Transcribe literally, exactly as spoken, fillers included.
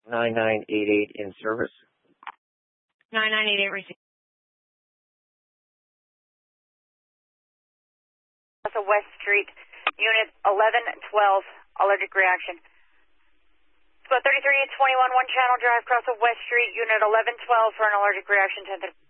nine nine eight eight in service. nine nine eight eight received. That's a West Street, Unit eleven twelve, allergic reaction. Squad thirty-three twenty-one, one channel drive across a West Street, Unit eleven twelve for an allergic reaction, ten thirty.